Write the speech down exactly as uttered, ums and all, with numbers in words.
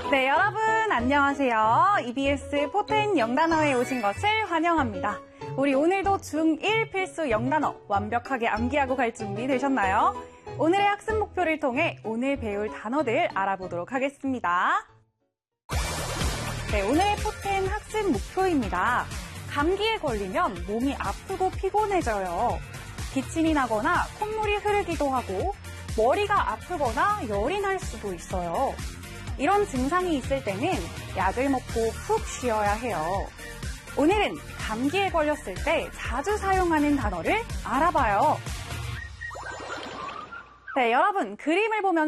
네, 여러분 안녕하세요. 이비에스 포텐 영단어에 오신 것을 환영합니다. 우리 오늘도 중일 필수 영단어 완벽하게 암기하고 갈 준비 되셨나요? 오늘의 학습 목표를 통해 오늘 배울 단어들 알아보도록 하겠습니다. 네, 오늘의 포텐 학습 목표입니다. 감기에 걸리면 몸이 아프고 피곤해져요. 기침이 나거나 콧물이 흐르기도 하고 머리가 아프거나 열이 날 수도 있어요. 이런 증상이 있을 때는 약을 먹고 푹 쉬어야 해요. 오늘은 감기에 걸렸을 때 자주 사용하는 단어를 알아봐요. 네, 여러분 그림을 보면